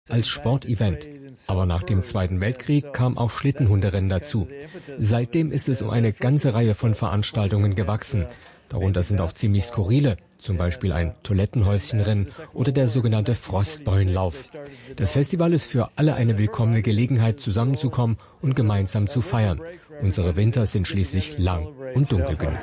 als Sportevent. Aber nach dem Zweiten Weltkrieg kam auch Schlittenhunderennen dazu. Seitdem ist es um eine ganze Reihe von Veranstaltungen gewachsen. Darunter sind auch ziemlich skurrile, zum Beispiel ein Toilettenhäuschenrennen oder der sogenannte Frostbeulenlauf. Das Festival ist für alle eine willkommene Gelegenheit, zusammenzukommen und gemeinsam zu feiern. Unsere Winter sind schließlich lang und dunkel genug.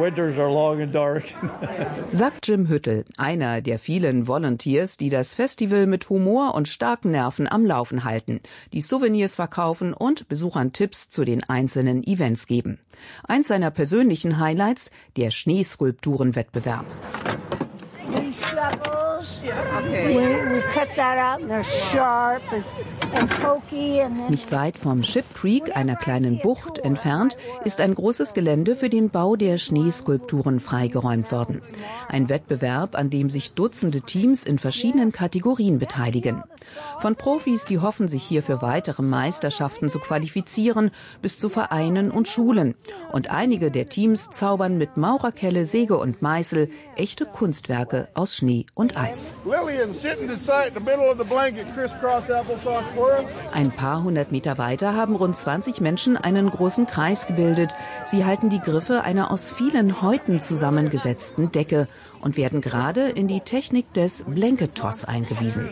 Sagt Jim Hüttel, einer der vielen Volunteers, die das Festival mit Humor und starken Nerven am Laufen halten, die Souvenirs verkaufen und Besuchern Tipps zu den einzelnen Events geben. Eins seiner persönlichen Highlights, der Schneeskulpturenwettbewerb. Nicht weit vom Ship Creek, einer kleinen Bucht entfernt, ist ein großes Gelände für den Bau der Schneeskulpturen freigeräumt worden. Ein Wettbewerb, an dem sich Dutzende Teams in verschiedenen Kategorien beteiligen. Von Profis, die hoffen, sich hier für weitere Meisterschaften zu qualifizieren, bis zu Vereinen und Schulen. Und einige der Teams zaubern mit Maurerkelle, Säge und Meißel echte Kunstwerke aus Schnee und Eis. Ein paar hundert Meter weiter haben rund 20 Menschen einen großen Kreis gebildet. Sie halten die Griffe einer aus vielen Häuten zusammengesetzten Decke und werden gerade in die Technik des Blanket Toss eingewiesen.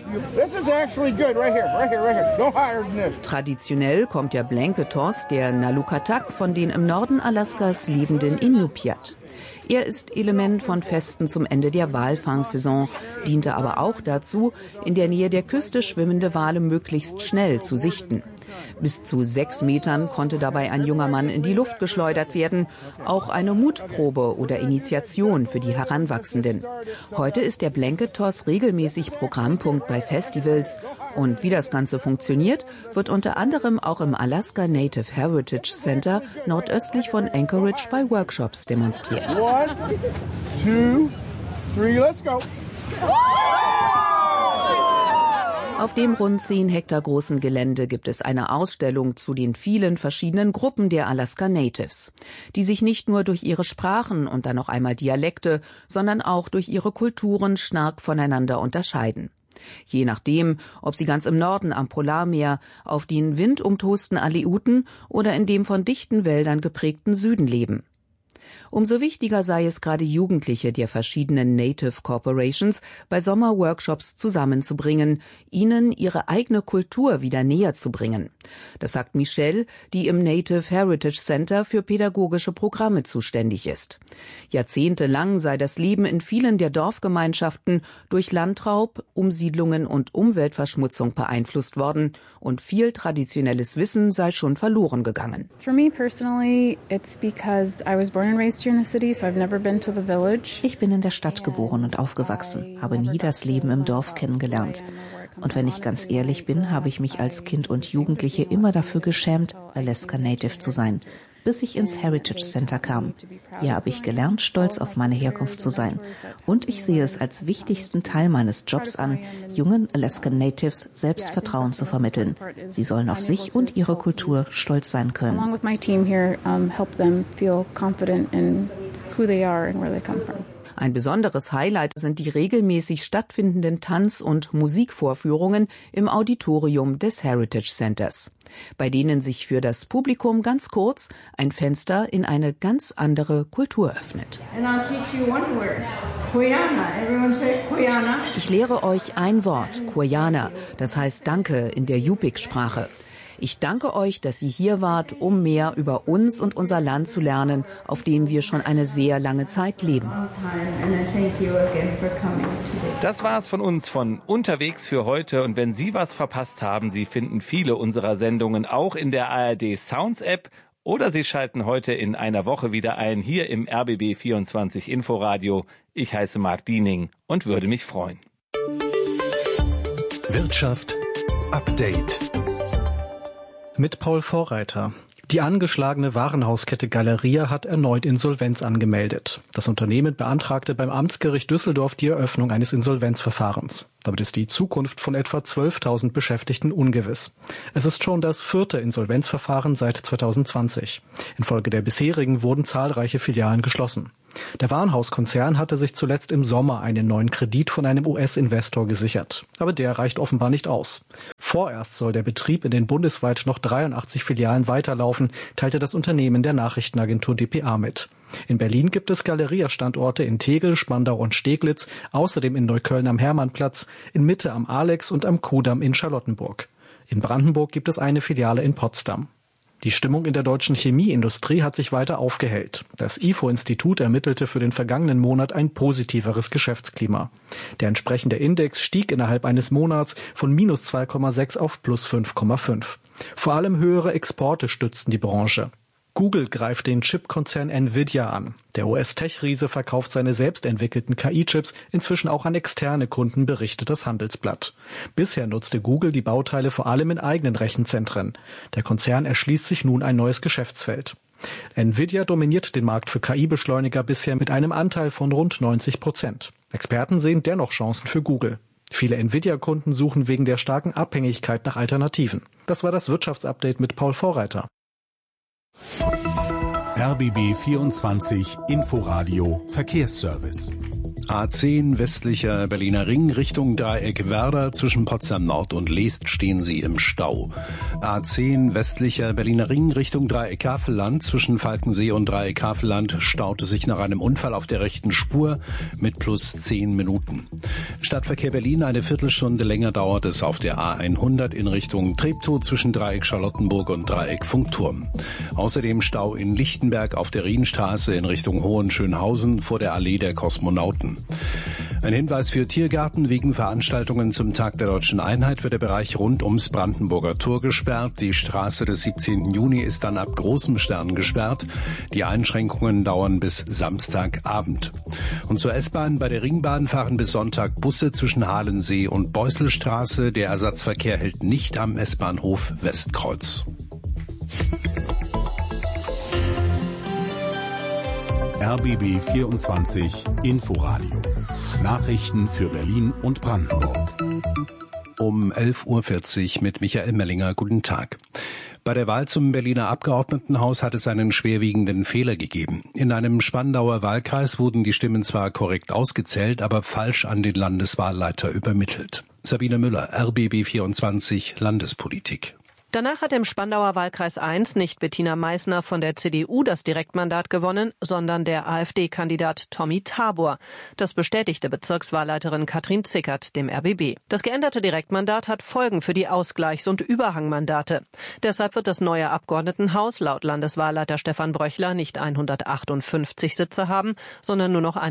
Traditionell kommt der Blanket Toss, der Nalukatak, von den im Norden Alaskas lebenden Inupiat. Er ist Element von Festen zum Ende der Walfangsaison, diente aber auch dazu, in der Nähe der Küste schwimmende Wale möglichst schnell zu sichten. Bis zu 6 Metern konnte dabei ein junger Mann in die Luft geschleudert werden. Auch eine Mutprobe oder Initiation für die Heranwachsenden. Heute ist der Blanket Toss regelmäßig Programmpunkt bei Festivals. Und wie das Ganze funktioniert, wird unter anderem auch im Alaska Native Heritage Center nordöstlich von Anchorage bei Workshops demonstriert. 1, 2, 3, let's go! Auf dem rund 10 Hektar großen Gelände gibt es eine Ausstellung zu den vielen verschiedenen Gruppen der Alaska Natives, die sich nicht nur durch ihre Sprachen und dann noch einmal Dialekte, sondern auch durch ihre Kulturen stark voneinander unterscheiden. Je nachdem, ob sie ganz im Norden am Polarmeer, auf den windumtosten Aleuten oder in dem von dichten Wäldern geprägten Süden leben. Umso wichtiger sei es, gerade Jugendliche der verschiedenen Native Corporations bei Sommerworkshops zusammenzubringen, ihnen ihre eigene Kultur wieder näher zu bringen. Das sagt Michelle, die im Native Heritage Center für pädagogische Programme zuständig ist. Jahrzehntelang sei das Leben in vielen der Dorfgemeinschaften durch Landraub, Umsiedlungen und Umweltverschmutzung beeinflusst worden und viel traditionelles Wissen sei schon verloren gegangen. For me personally, it's because I was born and raised here in the city, so I've never been to the village. Ich bin in der Stadt geboren und aufgewachsen, habe nie das Leben im Dorf kennengelernt. Und wenn ich ganz ehrlich bin, habe ich mich als Kind und Jugendliche immer dafür geschämt, Alaska Native zu sein, bis ich ins Heritage Center kam. Hier habe ich gelernt, stolz auf meine Herkunft zu sein. Und ich sehe es als wichtigsten Teil meines Jobs an, jungen Alaska Natives Selbstvertrauen zu vermitteln. Sie sollen auf sich und ihre Kultur stolz sein können. Along with my team here, help them feel confident in who they are and where they come from. Ein besonderes Highlight sind die regelmäßig stattfindenden Tanz- und Musikvorführungen im Auditorium des Heritage Centers, bei denen sich für das Publikum ganz kurz ein Fenster in eine ganz andere Kultur öffnet. Ich lehre euch ein Wort, Koyana, das heißt Danke in der Yupik-Sprache. Ich danke euch, dass ihr hier wart, um mehr über uns und unser Land zu lernen, auf dem wir schon eine sehr lange Zeit leben. Das war's von uns von Unterwegs für heute. Und wenn Sie was verpasst haben, Sie finden viele unserer Sendungen auch in der ARD Sounds App. Oder Sie schalten heute in einer Woche wieder ein, hier im RBB 24 Inforadio. Ich heiße Marc Diening und würde mich freuen. Wirtschaft Update mit Paul Vorreiter. Die angeschlagene Warenhauskette Galeria hat erneut Insolvenz angemeldet. Das Unternehmen beantragte beim Amtsgericht Düsseldorf die Eröffnung eines Insolvenzverfahrens. Damit ist die Zukunft von etwa 12.000 Beschäftigten ungewiss. Es ist schon das 4. Insolvenzverfahren seit 2020. Infolge der bisherigen wurden zahlreiche Filialen geschlossen. Der Warenhauskonzern hatte sich zuletzt im Sommer einen neuen Kredit von einem US-Investor gesichert. Aber der reicht offenbar nicht aus. Vorerst soll der Betrieb in den bundesweit noch 83 Filialen weiterlaufen, teilte das Unternehmen der Nachrichtenagentur dpa mit. In Berlin gibt es Galeria-Standorte in Tegel, Spandau und Steglitz, außerdem in Neukölln am Hermannplatz, in Mitte am Alex und am Kudamm in Charlottenburg. In Brandenburg gibt es eine Filiale in Potsdam. Die Stimmung in der deutschen Chemieindustrie hat sich weiter aufgehellt. Das IFO-Institut ermittelte für den vergangenen Monat ein positiveres Geschäftsklima. Der entsprechende Index stieg innerhalb eines Monats von minus 2,6 auf plus 5,5. Vor allem höhere Exporte stützten die Branche. Google greift den Chipkonzern Nvidia an. Der US-Tech-Riese verkauft seine selbst entwickelten KI-Chips inzwischen auch an externe Kunden, berichtet das Handelsblatt. Bisher nutzte Google die Bauteile vor allem in eigenen Rechenzentren. Der Konzern erschließt sich nun ein neues Geschäftsfeld. Nvidia dominiert den Markt für KI-Beschleuniger bisher mit einem Anteil von rund 90%. Experten sehen dennoch Chancen für Google. Viele Nvidia-Kunden suchen wegen der starken Abhängigkeit nach Alternativen. Das war das Wirtschaftsupdate mit Paul Vorreiter. RBB 24 Inforadio Verkehrsservice. A10 westlicher Berliner Ring Richtung Dreieck Werder. Zwischen Potsdam Nord und Leest stehen Sie im Stau. A10 westlicher Berliner Ring Richtung Dreieck Havelland. Zwischen Falkensee und Dreieck Havelland staute sich nach einem Unfall auf der rechten Spur mit plus 10 Minuten. Stadtverkehr Berlin, eine Viertelstunde länger dauert es auf der A100 in Richtung Treptow zwischen Dreieck Charlottenburg und Dreieck Funkturm. Außerdem Stau in Lichtenberg auf der Rienstraße in Richtung Hohenschönhausen vor der Allee der Kosmonauten. Ein Hinweis für Tiergarten: Wegen Veranstaltungen zum Tag der Deutschen Einheit wird der Bereich rund ums Brandenburger Tor gesperrt. Die Straße des 17. Juni ist dann ab Großem Stern gesperrt. Die Einschränkungen dauern bis Samstagabend. Und zur S-Bahn: Bei der Ringbahn fahren bis Sonntag Busse zwischen Halensee und Beusselstraße. Der Ersatzverkehr hält nicht am S-Bahnhof Westkreuz. RBB 24 Inforadio. Nachrichten für Berlin und Brandenburg. Um 11.40 Uhr mit Michael Mellinger. Guten Tag. Bei der Wahl zum Berliner Abgeordnetenhaus hat es einen schwerwiegenden Fehler gegeben. In einem Spandauer Wahlkreis wurden die Stimmen zwar korrekt ausgezählt, aber falsch an den Landeswahlleiter übermittelt. Sabine Müller, RBB 24 Landespolitik. Danach hat im Spandauer Wahlkreis 1 nicht Bettina Meissner von der CDU das Direktmandat gewonnen, sondern der AfD-Kandidat Tommy Tabor. Das bestätigte Bezirkswahlleiterin Katrin Zickert dem RBB. Das geänderte Direktmandat hat Folgen für die Ausgleichs- und Überhangmandate. Deshalb wird das neue Abgeordnetenhaus laut Landeswahlleiter Stefan Bröchler nicht 158 Sitze haben, sondern nur noch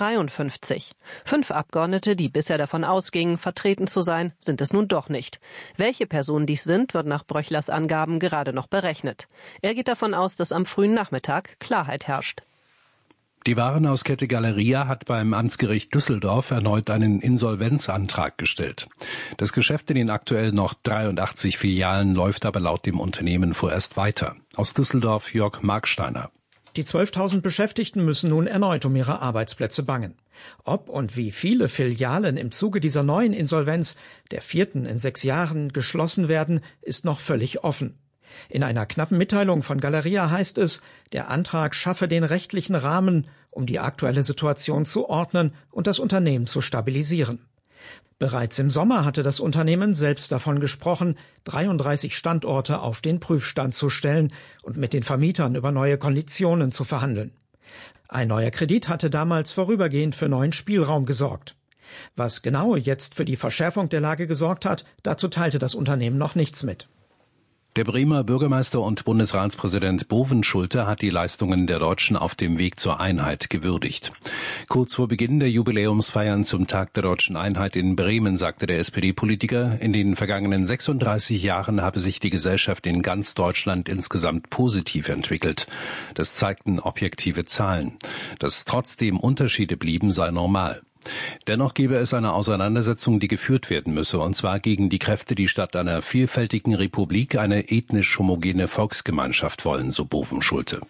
153. 5 Abgeordnete, die bisher davon ausgingen, vertreten zu sein, sind es nun doch nicht. Welche Personen dies sind, wird nach Bröchlers Angaben gerade noch berechnet. Er geht davon aus, dass am frühen Nachmittag Klarheit herrscht. Die Warenhauskette Galeria hat beim Amtsgericht Düsseldorf erneut einen Insolvenzantrag gestellt. Das Geschäft in den aktuell noch 83 Filialen läuft aber laut dem Unternehmen vorerst weiter. Aus Düsseldorf Jörg Marksteiner. Die 12.000 Beschäftigten müssen nun erneut um ihre Arbeitsplätze bangen. Ob und wie viele Filialen im Zuge dieser neuen Insolvenz, der 4. in 6 Jahren, geschlossen werden, ist noch völlig offen. In einer knappen Mitteilung von Galeria heißt es, der Antrag schaffe den rechtlichen Rahmen, um die aktuelle Situation zu ordnen und das Unternehmen zu stabilisieren. Bereits im Sommer hatte das Unternehmen selbst davon gesprochen, 33 Standorte auf den Prüfstand zu stellen und mit den Vermietern über neue Konditionen zu verhandeln. Ein neuer Kredit hatte damals vorübergehend für neuen Spielraum gesorgt. Was genau jetzt für die Verschärfung der Lage gesorgt hat, dazu teilte das Unternehmen noch nichts mit. Der Bremer Bürgermeister und Bundesratspräsident Bovenschulte hat die Leistungen der Deutschen auf dem Weg zur Einheit gewürdigt. Kurz vor Beginn der Jubiläumsfeiern zum Tag der Deutschen Einheit in Bremen sagte der SPD-Politiker, in den vergangenen 36 Jahren habe sich die Gesellschaft in ganz Deutschland insgesamt positiv entwickelt. Das zeigten objektive Zahlen. Dass trotzdem Unterschiede blieben, sei normal. Dennoch gebe es eine Auseinandersetzung, die geführt werden müsse, und zwar gegen die Kräfte, die statt einer vielfältigen Republik eine ethnisch homogene Volksgemeinschaft wollen, so Bovenschulte.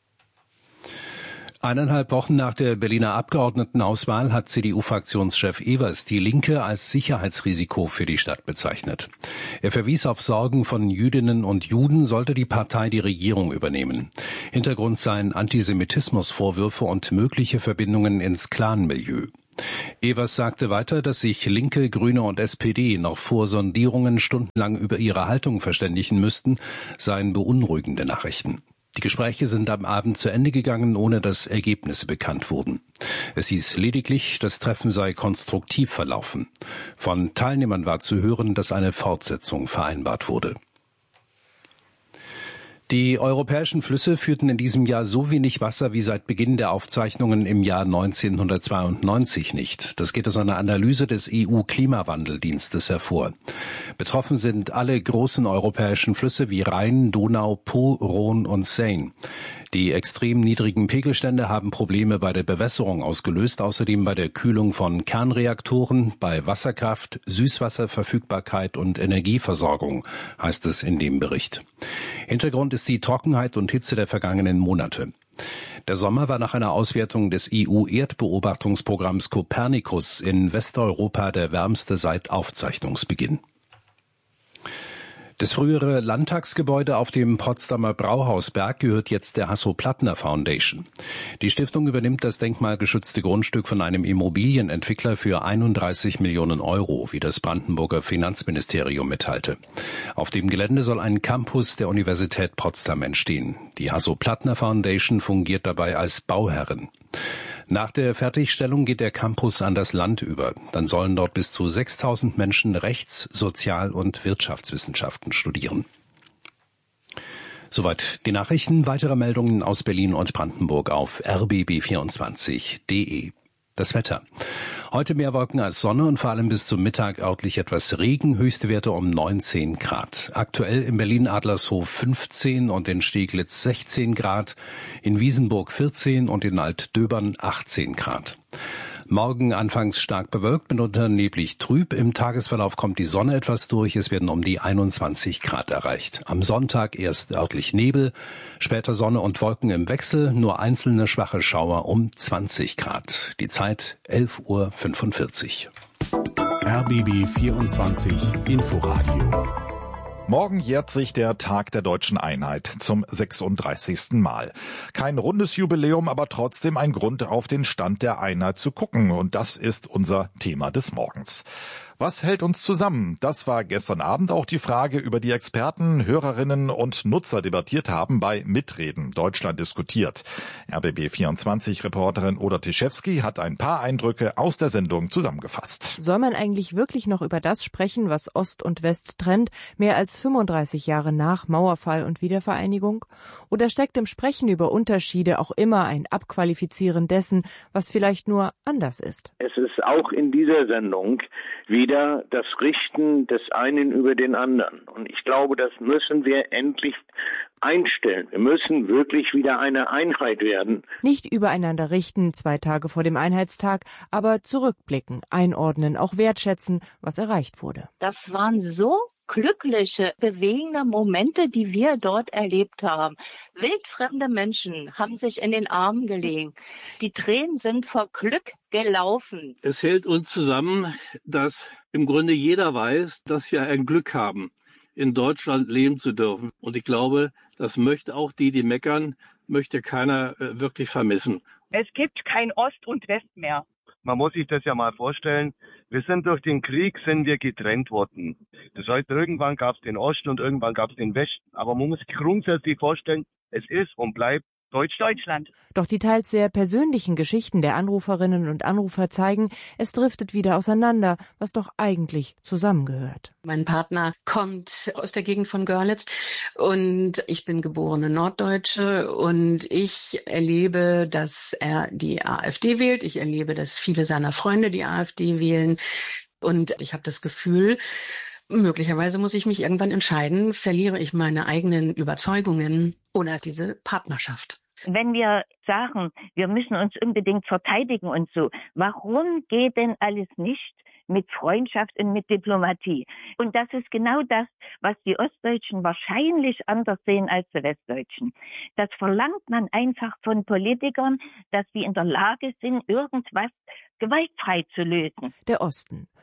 1,5 Wochen nach der Berliner Abgeordnetenauswahl hat CDU-Fraktionschef Evers die Linke als Sicherheitsrisiko für die Stadt bezeichnet. Er verwies auf Sorgen von Jüdinnen und Juden, sollte die Partei die Regierung übernehmen. Hintergrund seien Antisemitismusvorwürfe und mögliche Verbindungen ins Clan-Milieu. Evers sagte weiter, dass sich Linke, Grüne und SPD noch vor Sondierungen stundenlang über ihre Haltung verständigen müssten, seien beunruhigende Nachrichten. Die Gespräche sind am Abend zu Ende gegangen, ohne dass Ergebnisse bekannt wurden. Es hieß lediglich, das Treffen sei konstruktiv verlaufen. Von Teilnehmern war zu hören, dass eine Fortsetzung vereinbart wurde. Die europäischen Flüsse führten in diesem Jahr so wenig Wasser wie seit Beginn der Aufzeichnungen im Jahr 1992 nicht. Das geht aus einer Analyse des EU-Klimawandeldienstes hervor. Betroffen sind alle großen europäischen Flüsse wie Rhein, Donau, Po, Rhône und Seine. Die extrem niedrigen Pegelstände haben Probleme bei der Bewässerung ausgelöst, außerdem bei der Kühlung von Kernreaktoren, bei Wasserkraft, Süßwasserverfügbarkeit und Energieversorgung, heißt es in dem Bericht. Hintergrund ist die Trockenheit und Hitze der vergangenen Monate. Der Sommer war nach einer Auswertung des EU-Erdbeobachtungsprogramms Copernicus in Westeuropa der wärmste seit Aufzeichnungsbeginn. Das frühere Landtagsgebäude auf dem Potsdamer Brauhausberg gehört jetzt der Hasso-Plattner Foundation. Die Stiftung übernimmt das denkmalgeschützte Grundstück von einem Immobilienentwickler für 31 Millionen Euro, wie das Brandenburger Finanzministerium mitteilte. Auf dem Gelände soll ein Campus der Universität Potsdam entstehen. Die Hasso-Plattner Foundation fungiert dabei als Bauherrin. Nach der Fertigstellung geht der Campus an das Land über. Dann sollen dort bis zu 6.000 Menschen Rechts-, Sozial- und Wirtschaftswissenschaften studieren. Soweit die Nachrichten. Weitere Meldungen aus Berlin und Brandenburg auf rbb24.de. Das Wetter. Heute mehr Wolken als Sonne und vor allem bis zum Mittag örtlich etwas Regen, höchste Werte um 19 Grad. Aktuell in Berlin-Adlershof 15 und in Steglitz 16 Grad, in Wiesenburg 14 und in Altdöbern 18 Grad. Morgen anfangs stark bewölkt, mitunter neblig trüb. Im Tagesverlauf kommt die Sonne etwas durch. Es werden um die 21 Grad erreicht. Am Sonntag erst örtlich Nebel, später Sonne und Wolken im Wechsel, nur einzelne schwache Schauer um 20 Grad. Die Zeit 11:45 Uhr. RBB 24 Inforadio. Morgen jährt sich der Tag der Deutschen Einheit zum 36. Mal. Kein rundes Jubiläum, aber trotzdem ein Grund, auf den Stand der Einheit zu gucken. Und das ist unser Thema des Morgens. Was hält uns zusammen? Das war gestern Abend auch die Frage, über die Experten, Hörerinnen und Nutzer debattiert haben bei Mitreden. Deutschland diskutiert. RBB24-Reporterin Oda Tischewski hat ein paar Eindrücke aus der Sendung zusammengefasst. Soll man eigentlich wirklich noch über das sprechen, was Ost und West trennt, mehr als 35 Jahre nach Mauerfall und Wiedervereinigung? Oder steckt im Sprechen über Unterschiede auch immer ein Abqualifizieren dessen, was vielleicht nur anders ist? Es ist auch in dieser Sendung wieder das Richten des einen über den anderen. Und ich glaube, das müssen wir endlich einstellen. Wir müssen wirklich wieder eine Einheit werden. Nicht übereinander richten, 2 Tage vor dem Einheitstag, aber zurückblicken, einordnen, auch wertschätzen, was erreicht wurde. Das waren so glückliche, bewegende Momente, die wir dort erlebt haben. Wildfremde Menschen haben sich in den Armen gelegen. Die Tränen sind vor Glück gelaufen. Es hält uns zusammen, dass im Grunde jeder weiß, dass wir ein Glück haben, in Deutschland leben zu dürfen. Und ich glaube, das möchte auch die meckern, möchte keiner wirklich vermissen. Es gibt kein Ost und West mehr. Man muss sich das ja mal vorstellen, wir sind durch den Krieg getrennt worden. Das heißt, irgendwann gab es den Osten und irgendwann gab es den Westen. Aber man muss sich grundsätzlich vorstellen, es ist und bleibt Deutschland. Doch die teils sehr persönlichen Geschichten der Anruferinnen und Anrufer zeigen, es driftet wieder auseinander, was doch eigentlich zusammengehört. Mein Partner kommt aus der Gegend von Görlitz und ich bin geborene Norddeutsche und ich erlebe, dass er die AfD wählt. Ich erlebe, dass viele seiner Freunde die AfD wählen und ich habe das Gefühl, möglicherweise muss ich mich irgendwann entscheiden, verliere ich meine eigenen Überzeugungen oder diese Partnerschaft. Wenn wir sagen, wir müssen uns unbedingt verteidigen und so, warum geht denn alles nicht mit Freundschaft und mit Diplomatie? Und das ist genau das, was die Ostdeutschen wahrscheinlich anders sehen als die Westdeutschen. Das verlangt man einfach von Politikern, dass sie in der Lage sind, irgendwas gewaltfrei zu lösen. Der Osten.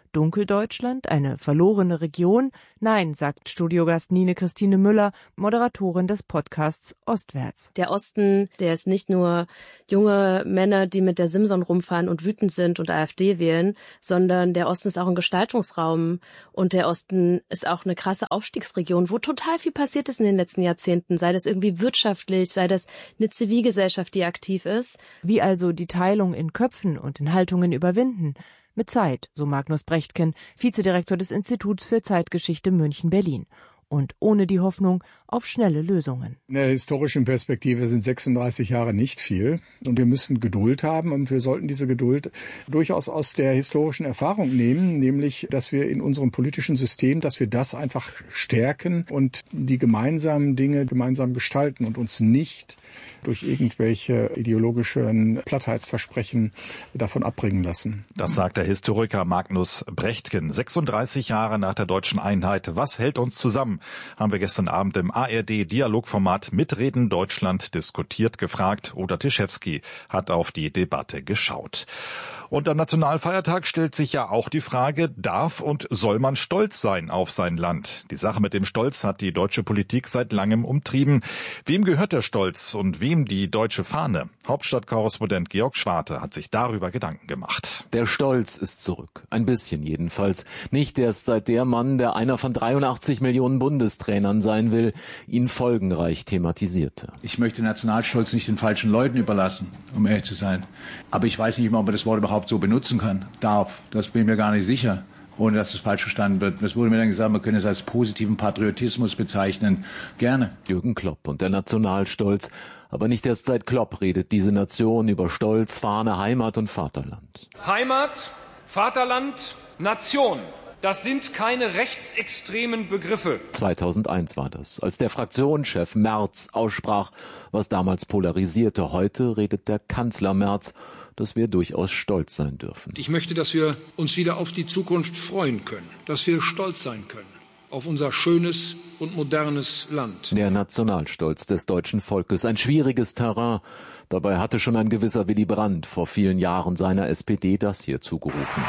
Dunkeldeutschland, eine verlorene Region? Nein, sagt Studiogast Nine Christine Müller, Moderatorin des Podcasts Ostwärts. Der Osten, der ist nicht nur junge Männer, die mit der Simson rumfahren und wütend sind und AfD wählen, sondern der Osten ist auch ein Gestaltungsraum und der Osten ist auch eine krasse Aufstiegsregion, wo total viel passiert ist in den letzten Jahrzehnten, sei das irgendwie wirtschaftlich, sei das eine Zivilgesellschaft, die aktiv ist. Wie also die Teilung in Köpfen und in Haltungen überwinden? Mit Zeit, so Magnus Brechtken, Vizedirektor des Instituts für Zeitgeschichte München-Berlin. Und ohne die Hoffnung auf schnelle Lösungen. In der historischen Perspektive sind 36 Jahre nicht viel. Und wir müssen Geduld haben. Und wir sollten diese Geduld durchaus aus der historischen Erfahrung nehmen. Nämlich, dass wir in unserem politischen System, dass wir das einfach stärken und die gemeinsamen Dinge gemeinsam gestalten und uns nicht durch irgendwelche ideologischen Plattheitsversprechen davon abbringen lassen. Das sagt der Historiker Magnus Brechtken. 36 Jahre nach der deutschen Einheit. Was hält uns zusammen? Haben wir gestern Abend im ARD-Dialogformat Mitreden Deutschland diskutiert gefragt. Oder Tischewski hat auf die Debatte geschaut. Und am Nationalfeiertag stellt sich ja auch die Frage, darf und soll man stolz sein auf sein Land? Die Sache mit dem Stolz hat die deutsche Politik seit langem umtrieben. Wem gehört der Stolz und wem die deutsche Fahne? Hauptstadtkorrespondent Georg Schwarte hat sich darüber Gedanken gemacht. Der Stolz ist zurück. Ein bisschen jedenfalls. Nicht erst seit der Mann, der einer von 83 Millionen Bundestrainern sein will, ihn folgenreich thematisierte. Ich möchte Nationalstolz nicht den falschen Leuten überlassen, um ehrlich zu sein. Aber ich weiß nicht mal, ob man das Wort überhaupt so benutzen darf. Das bin ich mir gar nicht sicher, ohne dass es falsch verstanden wird. Es wurde mir dann gesagt, man könne es als positiven Patriotismus bezeichnen. Gerne. Jürgen Klopp und der Nationalstolz. Aber nicht erst seit Klopp redet diese Nation über Stolz, Fahne, Heimat und Vaterland. Heimat, Vaterland, Nation. Das sind keine rechtsextremen Begriffe. 2001 war das, als der Fraktionschef Merz aussprach, was damals polarisierte. Heute redet der Kanzler Merz, dass wir durchaus stolz sein dürfen. Ich möchte, dass wir uns wieder auf die Zukunft freuen können, dass wir stolz sein können auf unser schönes und modernes Land. Der Nationalstolz des deutschen Volkes, ein schwieriges Terrain. Dabei hatte schon ein gewisser Willy Brandt vor vielen Jahren seiner SPD das hier zugerufen.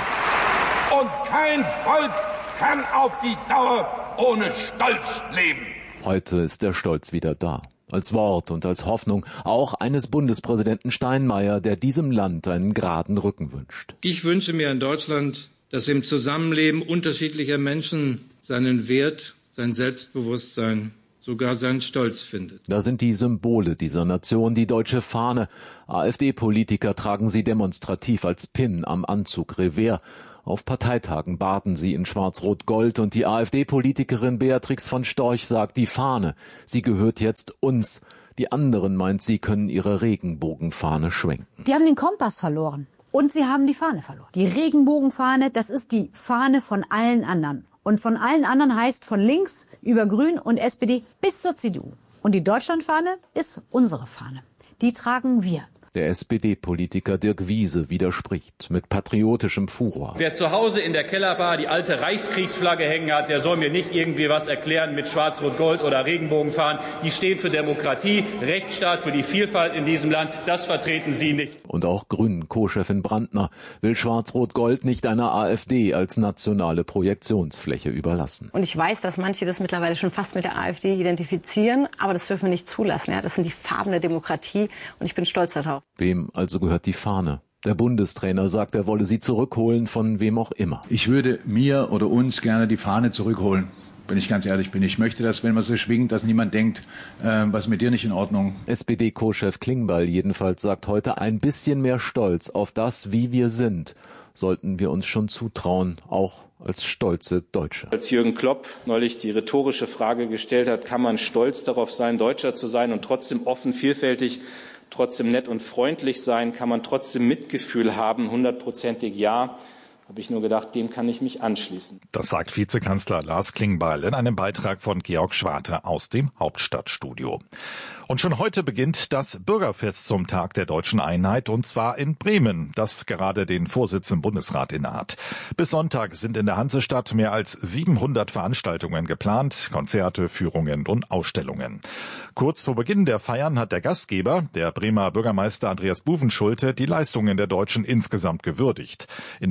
Und kein Volk kann auf die Dauer ohne Stolz leben. Heute ist der Stolz wieder da. Als Wort und als Hoffnung auch eines Bundespräsidenten Steinmeier, der diesem Land einen geraden Rücken wünscht. Ich wünsche mir ein Deutschland, das im Zusammenleben unterschiedlicher Menschen seinen Wert, sein Selbstbewusstsein, sogar seinen Stolz findet. Da sind die Symbole dieser Nation, die deutsche Fahne. AfD-Politiker tragen sie demonstrativ als Pin am Anzug Revers. Auf Parteitagen baden sie in Schwarz-Rot-Gold und die AfD-Politikerin Beatrix von Storch sagt, die Fahne, sie gehört jetzt uns. Die anderen, meint sie, können ihre Regenbogenfahne schwenken. Die haben den Kompass verloren und sie haben die Fahne verloren. Die Regenbogenfahne, das ist die Fahne von allen anderen. Und von allen anderen heißt von links über Grün und SPD bis zur CDU. Und die Deutschlandfahne ist unsere Fahne. Die tragen wir. Der SPD-Politiker Dirk Wiese widerspricht mit patriotischem Furor. Wer zu Hause in der Kellerbar die alte Reichskriegsflagge hängen hat, der soll mir nicht irgendwie was erklären mit Schwarz-Rot-Gold oder Regenbogenfahnen. Die stehen für Demokratie, Rechtsstaat, für die Vielfalt in diesem Land. Das vertreten Sie nicht. Und auch Grünen-Co-Chefin Brandner will Schwarz-Rot-Gold nicht einer AfD als nationale Projektionsfläche überlassen. Und ich weiß, dass manche das mittlerweile schon fast mit der AfD identifizieren, aber das dürfen wir nicht zulassen. Ja? Das sind die Farben der Demokratie und ich bin stolz darauf. Wem also gehört die Fahne? Der Bundestrainer sagt, er wolle sie zurückholen, von wem auch immer. Ich würde mir oder uns gerne die Fahne zurückholen, wenn ich ganz ehrlich bin. Ich möchte, dass, wenn man sie schwingt, dass niemand denkt, was mit dir nicht in Ordnung. SPD-Co-Chef Klingbeil jedenfalls sagt heute, ein bisschen mehr Stolz auf das, wie wir sind, sollten wir uns schon zutrauen, auch als stolze Deutsche. Als Jürgen Klopp neulich die rhetorische Frage gestellt hat, kann man stolz darauf sein, Deutscher zu sein und trotzdem offen, vielfältig, trotzdem nett und freundlich sein, kann man trotzdem Mitgefühl haben, 100%ig ja, habe ich nur gedacht, dem kann ich mich anschließen. Das sagt Vizekanzler Lars Klingbeil in einem Beitrag von Georg Schwarte aus dem Hauptstadtstudio. Und schon heute beginnt das Bürgerfest zum Tag der deutschen Einheit, und zwar in Bremen, das gerade den Vorsitz im Bundesrat innehat. Bis Sonntag sind in der Hansestadt mehr als 700 Veranstaltungen geplant, Konzerte, Führungen und Ausstellungen. Kurz vor Beginn der Feiern hat der Gastgeber, der Bremer Bürgermeister Andreas Buvenschulte, die Leistungen der Deutschen insgesamt gewürdigt. In den vergangenen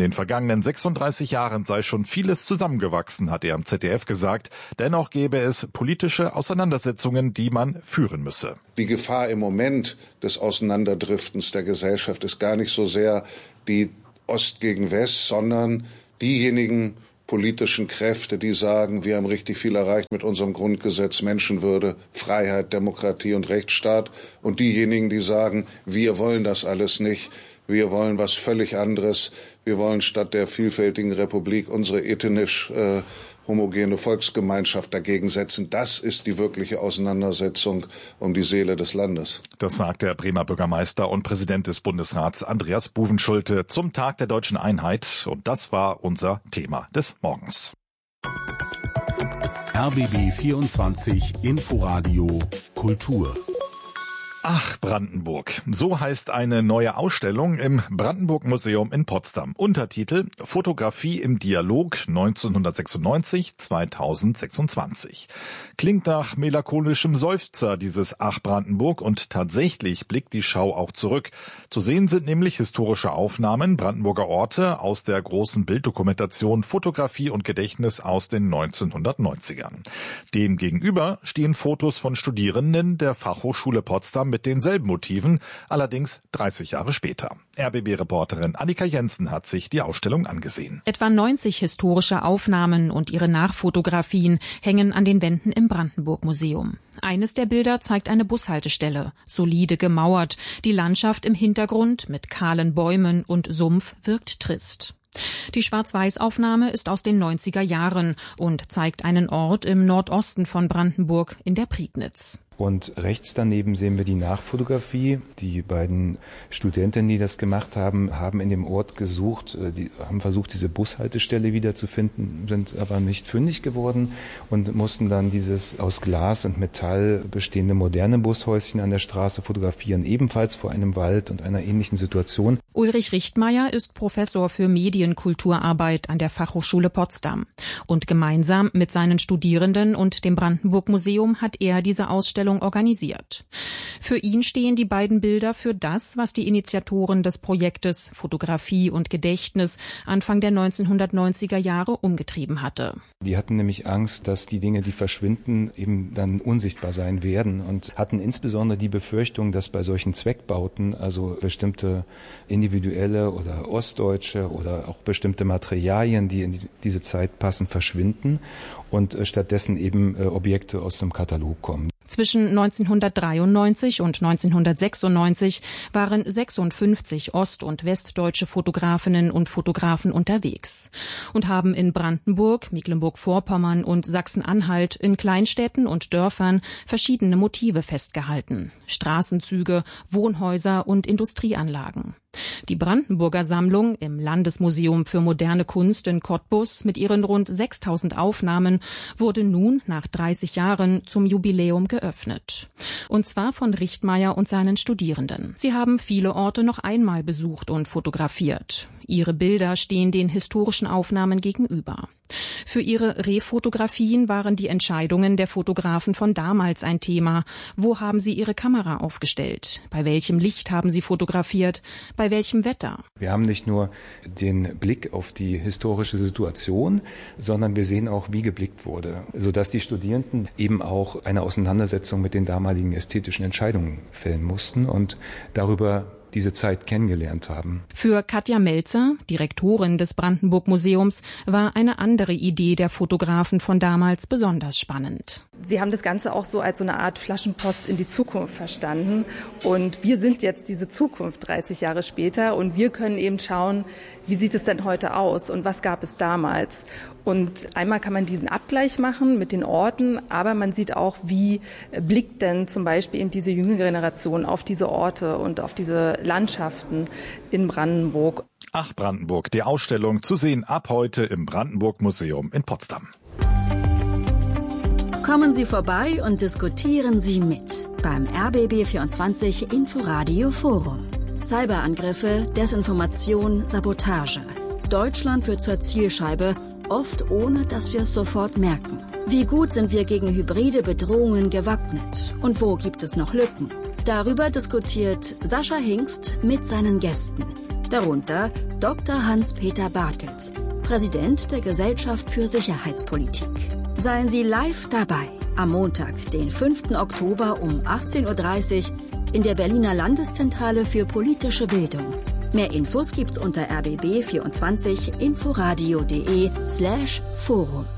vergangenen 36 Jahren sei schon vieles zusammengewachsen, hat er am ZDF gesagt. Dennoch gäbe es politische Auseinandersetzungen, die man führen müsse. Die Gefahr im Moment des Auseinanderdriftens der Gesellschaft ist gar nicht so sehr die Ost gegen West, sondern diejenigen politischen Kräfte, die sagen, wir haben richtig viel erreicht mit unserem Grundgesetz, Menschenwürde, Freiheit, Demokratie und Rechtsstaat. Und diejenigen, die sagen, wir wollen das alles nicht, wir wollen was völlig anderes. Wir wollen statt der vielfältigen Republik unsere ethnisch homogene Volksgemeinschaft dagegen setzen. Das ist die wirkliche Auseinandersetzung um die Seele des Landes. Das sagt der Bremer Bürgermeister und Präsident des Bundesrats Andreas Buvenschulte zum Tag der Deutschen Einheit. Und das war unser Thema des Morgens. RBB 24 Inforadio Kultur. Ach, Brandenburg. So heißt eine neue Ausstellung im Brandenburg-Museum in Potsdam. Untertitel Fotografie im Dialog 1996-2026. Klingt nach melancholischem Seufzer, dieses Ach, Brandenburg, und tatsächlich blickt die Schau auch zurück. Zu sehen sind nämlich historische Aufnahmen Brandenburger Orte aus der großen Bilddokumentation Fotografie und Gedächtnis aus den 1990ern. Dem gegenüber stehen Fotos von Studierenden der Fachhochschule Potsdam mit denselben Motiven, allerdings 30 Jahre später. RBB-Reporterin Annika Jensen hat sich die Ausstellung angesehen. Etwa 90 historische Aufnahmen und ihre Nachfotografien hängen an den Wänden im Brandenburg-Museum. Eines der Bilder zeigt eine Bushaltestelle, solide gemauert. Die Landschaft im Hintergrund mit kahlen Bäumen und Sumpf wirkt trist. Die Schwarz-Weiß-Aufnahme ist aus den 90er Jahren und zeigt einen Ort im Nordosten von Brandenburg in der Prignitz. Und rechts daneben sehen wir die Nachfotografie. Die beiden Studentinnen, die das gemacht haben, haben in dem Ort gesucht, haben versucht, diese Bushaltestelle wiederzufinden, sind aber nicht fündig geworden und mussten dann dieses aus Glas und Metall bestehende moderne Bushäuschen an der Straße fotografieren, ebenfalls vor einem Wald und einer ähnlichen Situation. Ulrich Richtmeier ist Professor für Medienkulturarbeit an der Fachhochschule Potsdam. Und gemeinsam mit seinen Studierenden und dem Brandenburg-Museum hat er diese Ausstellung organisiert. Für ihn stehen die beiden Bilder für das, was die Initiatoren des Projektes Fotografie und Gedächtnis Anfang der 1990er Jahre umgetrieben hatte. Die hatten nämlich Angst, dass die Dinge, die verschwinden, eben dann unsichtbar sein werden und hatten insbesondere die Befürchtung, dass bei solchen Zweckbauten, also bestimmte individuelle oder ostdeutsche oder auch bestimmte Materialien, die in diese Zeit passen, verschwinden und stattdessen eben Objekte aus dem Katalog kommen. Zwischen 1993 und 1996 waren 56 ost- und westdeutsche Fotografinnen und Fotografen unterwegs und haben in Brandenburg, Mecklenburg-Vorpommern und Sachsen-Anhalt in Kleinstädten und Dörfern verschiedene Motive festgehalten: Straßenzüge, Wohnhäuser und Industrieanlagen. Die Brandenburger Sammlung im Landesmuseum für moderne Kunst in Cottbus mit ihren rund 6000 Aufnahmen wurde nun nach 30 Jahren zum Jubiläum geöffnet. Und zwar von Richtmeier und seinen Studierenden. Sie haben viele Orte noch einmal besucht und fotografiert. Ihre Bilder stehen den historischen Aufnahmen gegenüber. Für ihre Refotografien waren die Entscheidungen der Fotografen von damals ein Thema. Wo haben sie ihre Kamera aufgestellt? Bei welchem Licht haben sie fotografiert? Bei welchem Wetter? Wir haben nicht nur den Blick auf die historische Situation, sondern wir sehen auch, wie geblickt wurde, sodass die Studierenden eben auch eine Auseinandersetzung mit den damaligen ästhetischen Entscheidungen fällen mussten und darüber diese Zeit kennengelernt haben. Für Katja Melzer, Direktorin des Brandenburg-Museums, war eine andere Idee der Fotografen von damals besonders spannend. Sie haben das Ganze auch so als so eine Art Flaschenpost in die Zukunft verstanden. Und wir sind jetzt diese Zukunft 30 Jahre später und wir können eben schauen, wie sieht es denn heute aus und was gab es damals? Und einmal kann man diesen Abgleich machen mit den Orten, aber man sieht auch, wie blickt denn zum Beispiel eben diese jüngere Generation auf diese Orte und auf diese Landschaften in Brandenburg. Ach, Brandenburg, die Ausstellung zu sehen ab heute im Brandenburg-Museum in Potsdam. Kommen Sie vorbei und diskutieren Sie mit beim RBB24 Inforadio Forum. Cyberangriffe, Desinformation, Sabotage. Deutschland wird zur Zielscheibe, oft ohne, dass wir es sofort merken. Wie gut sind wir gegen hybride Bedrohungen gewappnet? Und wo gibt es noch Lücken? Darüber diskutiert Sascha Hingst mit seinen Gästen. Darunter Dr. Hans-Peter Bartels, Präsident der Gesellschaft für Sicherheitspolitik. Seien Sie live dabei am Montag, den 5. Oktober um 18:30 Uhr in der Berliner Landeszentrale für politische Bildung. Mehr Infos gibt's unter rbb24inforadio.de/forum.